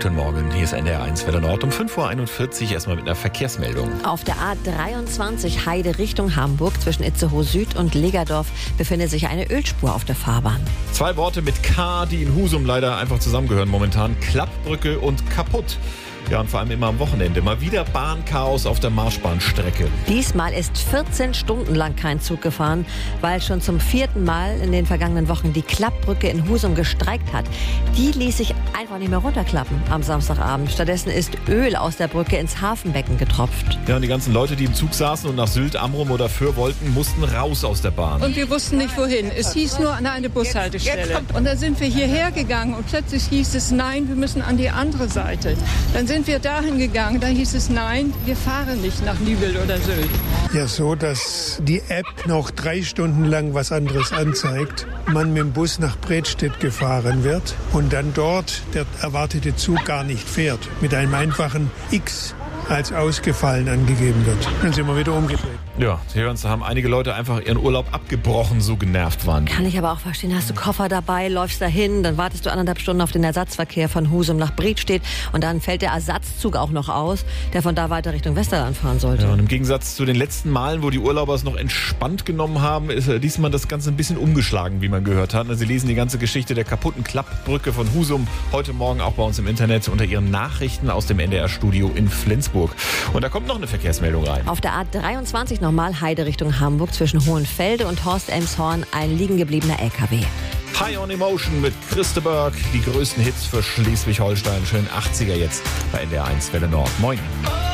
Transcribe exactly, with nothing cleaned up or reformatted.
Guten Morgen, hier ist N D R eins Welle Nord um fünf Uhr einundvierzig. Erstmal mit einer Verkehrsmeldung. Auf der A dreiundzwanzig Heide Richtung Hamburg zwischen Itzehoe Süd und Legerdorf befindet sich eine Ölspur auf der Fahrbahn. Zwei Worte mit K, die in Husum leider einfach zusammengehören momentan. Klappbrücke und kaputt. Ja, und vor allem immer am Wochenende. Mal wieder Bahnchaos auf der Marschbahnstrecke. Diesmal ist vierzehn Stunden lang kein Zug gefahren, weil schon zum vierten Mal in den vergangenen Wochen die Klappbrücke in Husum gestreikt hat. Die ließ sich einfach nicht mehr runterklappen am Samstagabend. Stattdessen ist Öl aus der Brücke ins Hafenbecken getropft. Ja, und die ganzen Leute, die im Zug saßen und nach Sylt, Amrum oder Föhr wollten, mussten raus aus der Bahn. Und wir wussten nicht wohin. Es hieß nur an eine Bushaltestelle. Und dann sind wir hierher gegangen und plötzlich hieß es, nein, wir müssen an die andere Seite. Dann sind wir dahin gegangen, da hieß es, nein, wir fahren nicht nach Nübel oder Sylt. Ja, so, dass die App noch drei Stunden lang was anderes anzeigt, man mit dem Bus nach Bredstedt gefahren wird und dann dort der erwartete Zug gar nicht fährt, mit einem einfachen X als ausgefallen angegeben wird. Dann sind wir wieder umgedreht. Ja, Sie hören es, da haben einige Leute einfach ihren Urlaub abgebrochen, so genervt waren die. Kann ich aber auch verstehen. Hast du Koffer dabei, läufst dahin, dann wartest du anderthalb Stunden auf den Ersatzverkehr von Husum nach Bredstedt und dann fällt der Ersatzzug auch noch aus, der von da weiter Richtung Westerland fahren sollte. Ja, und im Gegensatz zu den letzten Malen, wo die Urlauber es noch entspannt genommen haben, ist diesmal das Ganze ein bisschen umgeschlagen, wie man gehört hat. Sie lesen die ganze Geschichte der kaputten Klappbrücke von Husum heute Morgen auch bei uns im Internet unter Ihren Nachrichten aus dem N D R-Studio in Flensburg. Und da kommt noch eine Verkehrsmeldung rein. Auf der A dreiundzwanzig nochmal Heide Richtung Hamburg zwischen Hohenfelde und Horst-Elmshorn ein liegen gebliebener L K W. High on Emotion mit Christe Berg. Die größten Hits für Schleswig-Holstein. Schönen achtziger jetzt bei N D R eins Welle Nord. Moin.